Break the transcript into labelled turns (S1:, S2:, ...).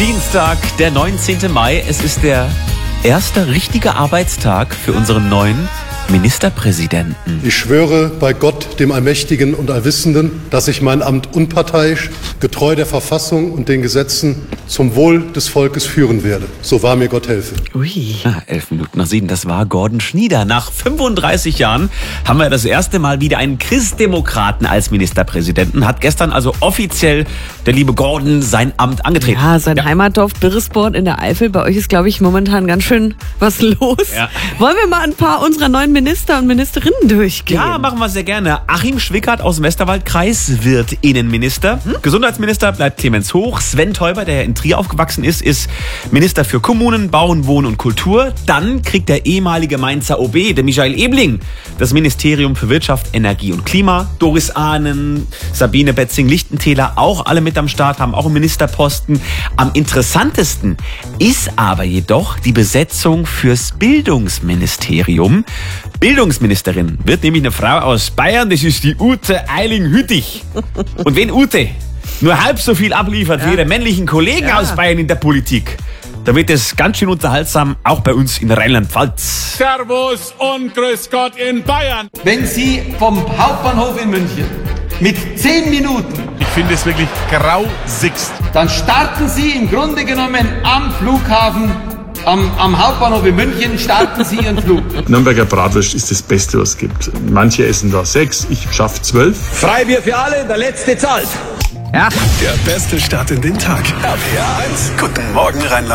S1: Dienstag, der 19. Mai. Es ist der erste richtige Arbeitstag für unseren neuen Ministerpräsidenten.
S2: Ich schwöre bei Gott, dem Allmächtigen und Allwissenden, dass ich mein Amt unparteiisch, getreu der Verfassung und den Gesetzen zum Wohl des Volkes führen werde. So wahr mir Gott helfe.
S1: Ui. 11 Minuten nach 7, das war Gordon Schnieder. Nach 35 Jahren haben wir das erste Mal wieder einen Christdemokraten als Ministerpräsidenten. Hat gestern also offiziell der liebe Gordon sein Amt angetreten.
S3: Ja, sein Heimatdorf Birresborn in der Eifel. Bei euch ist, glaube ich, momentan ganz schön was los.
S1: Ja.
S3: Wollen wir mal ein paar unserer neuen Minister und Ministerinnen durchgehen?
S1: Ja, machen wir sehr gerne. Achim Schwickert aus dem Westerwaldkreis wird Innenminister. Gesundheitsminister bleibt Clemens Hoch. Sven Teuber, der in Trier aufgewachsen ist Minister für Kommunen, Bauen, Wohnen und Kultur. Dann kriegt der ehemalige Mainzer OB, der Michael Ebling, das Ministerium für Wirtschaft, Energie und Klima. Doris Ahnen, Sabine Betzing-Lichtentäler, auch alle mit am Start, haben auch einen Ministerposten. Am interessantesten ist aber jedoch die Besetzung fürs Bildungsministerium. Bildungsministerin wird nämlich eine Frau aus Bayern, das ist die Ute Eiling-Hüttich. Und wenn Ute nur halb so viel abliefert wie ihre männlichen Kollegen aus Bayern in der Politik, da wird es ganz schön unterhaltsam, auch bei uns in Rheinland-Pfalz.
S4: Servus und Grüß Gott in Bayern.
S5: Wenn Sie vom Hauptbahnhof in München mit 10 Minuten,
S4: Ich finde es wirklich grausigst.
S5: dann starten Sie im Grunde genommen am Flughafen, am Hauptbahnhof in München, starten Sie Ihren Flug.
S6: Nürnberger Bratwurst ist das Beste, was es gibt. Manche essen da 6, ich schaffe 12.
S5: Freibier für alle, der Letzte zahlt.
S7: Der beste Start in den Tag. RPA 1. Guten Morgen, Rheinland.